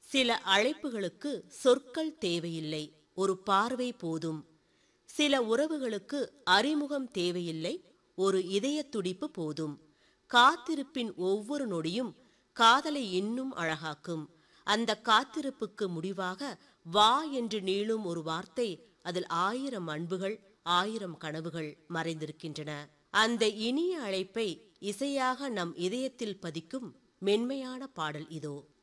சில அழைப்புகளுக்கு சொற்கள் தேவையில்லை, ஒரு பார்வை போதும். சில உறவுகளுக்கு அறிமுகம் தேவையில்லை, ஒரு இதயத் துடிப்பு போதும். காத்திருப்பின் ஒவ்வொரு நொடியும் காதலை இன்னும் அழகாக்கும். அந்த காத்திருப்புக்கு முடிவாக வா என்று நீளும் ஒரு வார்த்தை, அதில் 1000 அன்புகள், 1000 கனவுகள் மறைந்திருக்கின்றன. அந்த இனிய அழைப்பை இசையாக நம் இதயத்தில் பதிக்கும் மென்மையான பாடல் இதோ.